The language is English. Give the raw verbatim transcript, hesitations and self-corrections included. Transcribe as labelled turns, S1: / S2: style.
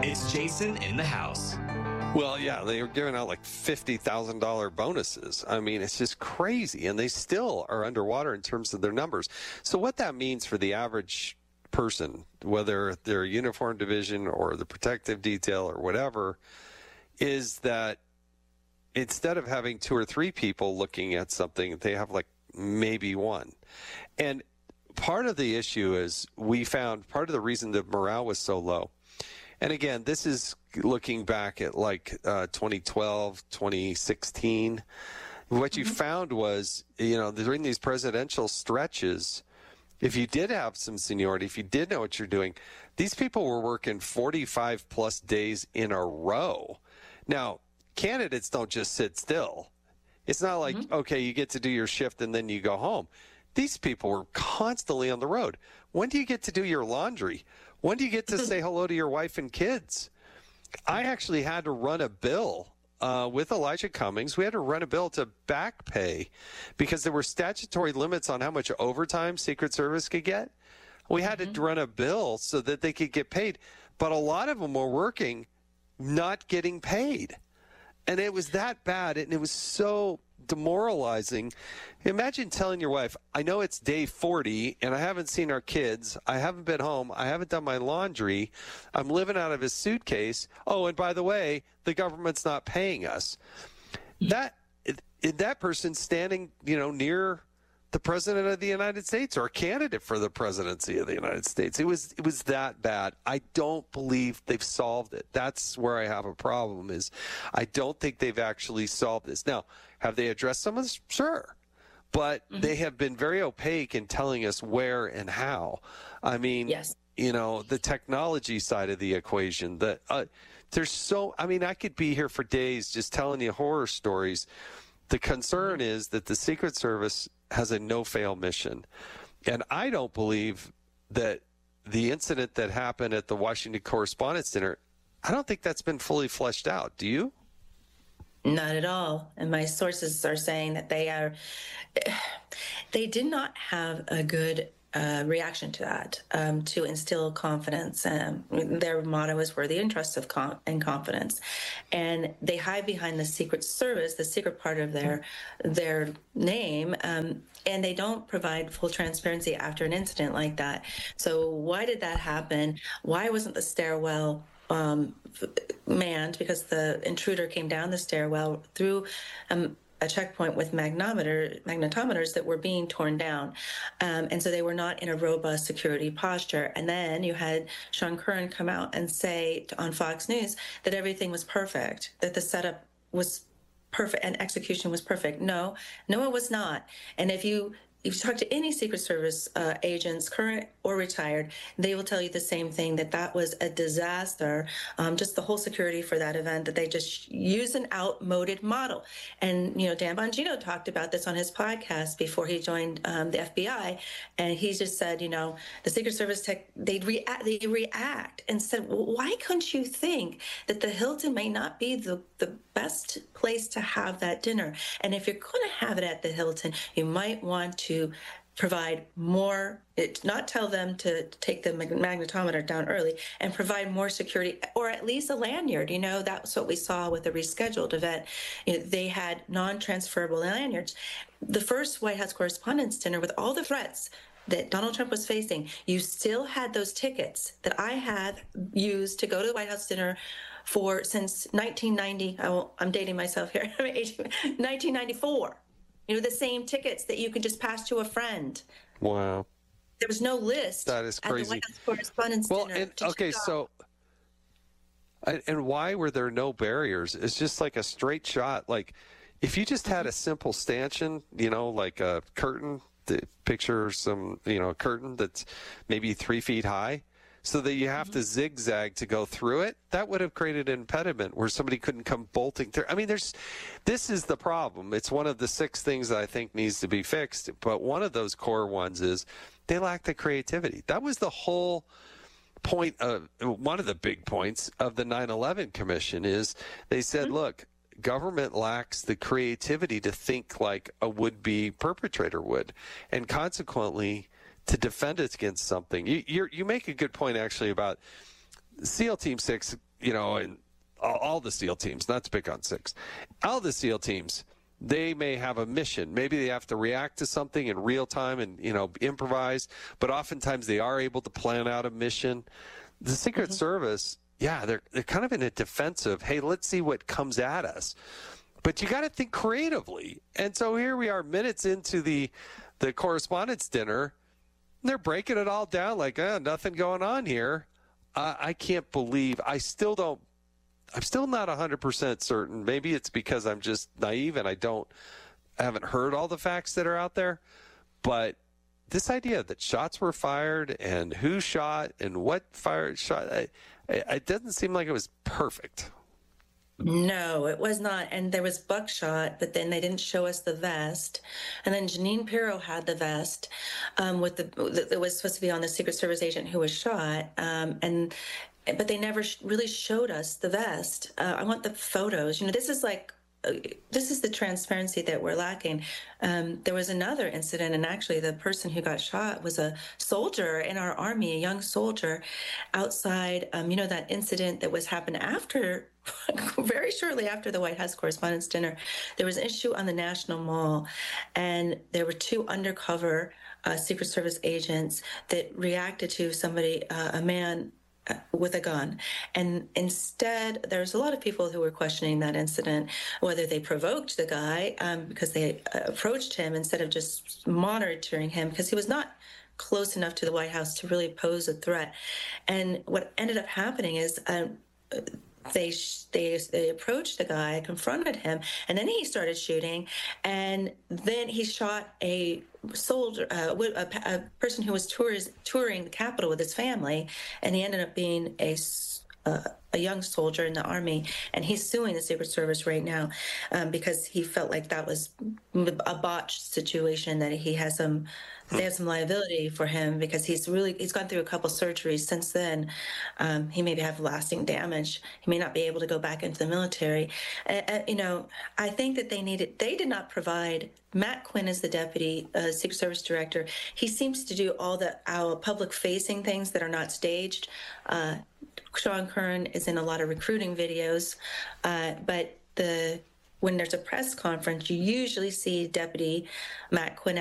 S1: It's Jason in the House.
S2: Well, yeah, they were giving out like fifty thousand dollars bonuses. I mean, it's just crazy. And they still are underwater in terms of their numbers. So what that means for the average person, whether they're a uniform division or the protective detail or whatever, is that instead of having two or three people looking at something, they have like maybe one. And part of the issue is we found part of the reason that morale was so low. And again, this is looking back at like uh, twenty twelve, twenty sixteen. What you mm-hmm. found was, you know, during these presidential stretches, if you did have some seniority, if you did know what you're doing, these people were working forty-five plus days in a row. Now, candidates don't just sit still. It's not like, mm-hmm. okay, you get to do your shift and then you go home. These people were constantly on the road. When do you get to do your laundry? When do you get to say hello to your wife and kids? I actually had to run a bill uh, with Elijah Cummings. We had to run a bill to back pay because there were statutory limits on how much overtime Secret Service could get. We had mm-hmm. to run a bill so that they could get paid. But a lot of them were working, not getting paid. And it was that bad, and it was so demoralizing. Imagine telling your wife, I know it's day forty, and I haven't seen our kids. I haven't been home. I haven't done my laundry. I'm living out of a suitcase. Oh, and by the way, the government's not paying us. That that person standing, you know, near the president of the United States or a candidate for the presidency of the United States. It was it was that bad. I don't believe they've solved it. That's where I have a problem is I don't think they've actually solved this. Now, have they addressed some of this? Sure. But mm-hmm. they have been very opaque in telling us where and how. I mean, yes. you know, the technology side of the equation, the, uh, there's so, I mean, I could be here for days just telling you horror stories. The concern mm-hmm. is that the Secret Service has a no-fail mission. And I don't believe that the incident that happened at the Washington Correspondents' Dinner, I don't think that's been fully fleshed out. Do you?
S3: Not at all. And my sources are saying that they are, they did not have a good uh, reaction to that, um, to instill confidence. Um, their motto is "We're the interests of com- and confidence," and they hide behind the Secret Service, the secret part of their their name, um, and they don't provide full transparency after an incident like that. So why did that happen? Why wasn't the stairwell um, manned? Because the intruder came down the stairwell through um, a checkpoint with magnometer, magnetometers that were being torn down. Um, and so they were not in a robust security posture. And then you had Sean Curran come out and say on Fox News that everything was perfect, that the setup was perfect and execution was perfect. No, no, it was not. And if you If you talk to any Secret Service uh, agents, current or retired, they will tell you the same thing, that that was a disaster, um, just the whole security for that event, that they just use an outmoded model. And, you know, Dan Bongino talked about this on his podcast before he joined um, the F B I. And he just said, you know, the Secret Service, tech, they'd react, they react and said, well, why couldn't you think that the Hilton may not be the, the best place to have that dinner? And if you're going to have it at the Hilton, you might want to to provide more, it, not tell them to take the magnetometer down early and provide more security, or at least a lanyard. You know, that's what we saw with the rescheduled event. You know, they had non-transferable lanyards. The first White House Correspondents' Dinner, with all the threats that Donald Trump was facing, you still had those tickets that I had used to go to the White House dinner for since nineteen ninety. I will, I'm dating myself here. nineteen ninety-four. You know, the same tickets that you could just pass to a friend.
S2: Wow.
S3: There was no list.
S2: That is crazy.
S3: At the White House Correspondents'
S2: well,
S3: Dinner.
S2: and, okay, so, and why were there no barriers? It's just like a straight shot. Like, if you just had a simple stanchion, you know, like a curtain, the picture some, you know, a curtain that's maybe three feet high, so that you have mm-hmm. to zigzag to go through it, that would have created an impediment where somebody couldn't come bolting through. I mean, there's, this is the problem. It's one of the six things that I think needs to be fixed. But one of those core ones is they lack the creativity. That was the whole point of, one of the big points of the nine eleven Commission is they said, mm-hmm. look, government lacks the creativity to think like a would-be perpetrator would. And consequently, to defend us against something. You you're, you make a good point, actually, about SEAL Team six you know, and all, all the SEAL teams, not to pick on six, all the SEAL teams, they may have a mission. Maybe they have to react to something in real time and, you know, improvise, but oftentimes they are able to plan out a mission. The Secret mm-hmm. Service, yeah, they're they're kind of in a defensive, hey, let's see what comes at us. But you got to think creatively. And so here we are minutes into the the correspondence dinner. And they're breaking it all down like, eh, nothing going on here. Uh, I can't believe, I still don't, I'm still not one hundred percent certain. Maybe it's because I'm just naive and I don't, I haven't heard all the facts that are out there. But this idea that shots were fired and who shot and what fired shot, it, it doesn't seem like it was perfect.
S3: No, it was not. And there was buckshot, but then they didn't show us the vest. And then Janine Pirro had the vest um, with the that was supposed to be on the Secret Service agent who was shot. Um, and but they never sh- really showed us the vest. Uh, I want the photos. You know, this is like uh, this is the transparency that we're lacking. Um, there was another incident, and actually, the person who got shot was a soldier in our army, a young soldier, outside. Um, you know, that incident that was happened after. Very shortly after the White House Correspondents' Dinner, there was an issue on the National Mall, and there were two undercover uh, Secret Service agents that reacted to somebody, uh, a man uh, with a gun. And instead, there's a lot of people who were questioning that incident, whether they provoked the guy um, because they uh, approached him instead of just monitoring him, because he was not close enough to the White House to really pose a threat. And what ended up happening is um, They, they they approached the guy, confronted him, and then he started shooting. And then he shot a soldier, uh, a, a person who was tours, touring the Capitol with his family, and he ended up being a uh, a young soldier in the Army, and he's suing the Secret Service right now um, because he felt like that was a botched situation, that he has some they have some liability for him because he's really he's gone through a couple surgeries since then. Um, he may have lasting damage. He may not be able to go back into the military. Uh, uh, you know, I think that they needed. They did not provide. Matt Quinn is the deputy uh, Secret Service director. He seems to do all the our public-facing things that are not staged. Uh, Sean Kern is in a lot of recruiting videos, uh, but the when there's a press conference, you usually see Deputy Matt Quinn